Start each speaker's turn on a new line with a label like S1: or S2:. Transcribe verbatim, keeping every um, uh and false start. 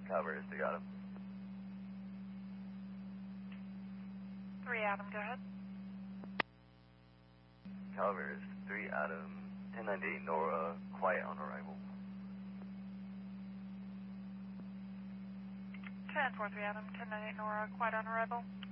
S1: Calvert, three Adam.
S2: three Adam, go ahead.
S1: Calvert, three Adam, ten ninety-eight Nora, quiet on arrival.
S2: ten four three Adam, ten ninety-eight Nora, quiet on arrival.